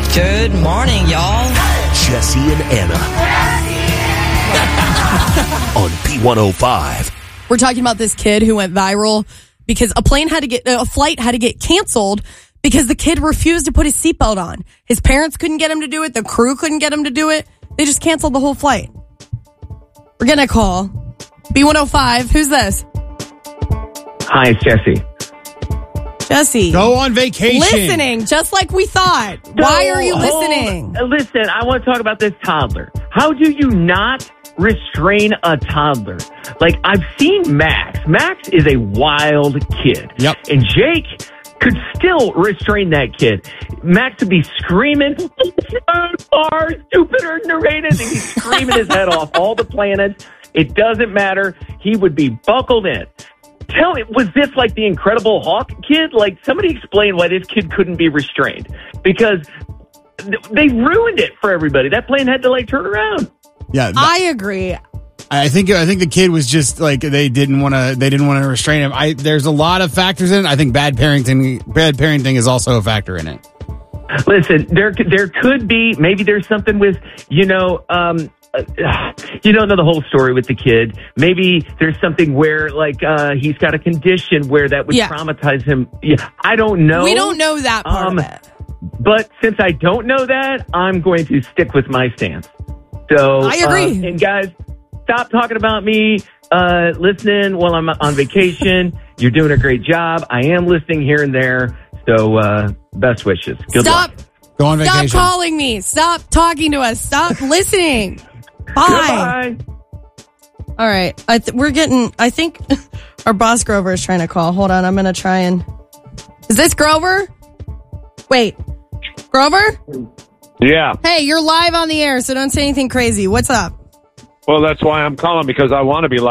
Good morning, y'all. Jesse and Anna on B105. We're talking about this kid who went viral because a flight had to get canceled because the kid refused to put his seatbelt on. His parents couldn't get him to do it. The crew couldn't get him to do it. They just canceled the whole flight. We're going to call B105. Who's this? Hi, it's Jesse. Jesse. Go on vacation. Listening, just like we thought. Why are you listening? Listen, I want to talk about this toddler. How do you not restrain a toddler? Like, I've seen Max. Max is a wild kid. Yep. And Jake could still restrain that kid. Max would be screaming, far stupider than and he's screaming his head off all the planets. It doesn't matter. He would be buckled in. Tell me, was this like the Incredible Hulk kid? Like, somebody explain why this kid couldn't be restrained. Because they ruined it for everybody. That plane had to, like, turn around. Yeah. I agree. I think the kid was just like they didn't want to restrain him. There's a lot of factors in it. I think bad parenting is also a factor in it. Listen, there could be, maybe there's something with, you don't know the whole story with the kid. Maybe there's something where, like, he's got a condition where that would traumatize him. Yeah, I don't know. We don't know that part of it. But since I don't know that, I'm going to stick with my stance. So I agree. And guys, stop talking about me listening while I'm on vacation. You're doing a great job. I am listening here and there. So best wishes. Good luck. Go on vacation. Stop calling me. Stop talking to us. Stop listening. Bye. Goodbye. All right. I think our boss Grover is trying to call. Hold on. I'm going to try and... Is this Grover? Wait. Grover? Yeah. Hey, you're live on the air, so don't say anything crazy. What's up? Well, that's why I'm calling, because I want to be live.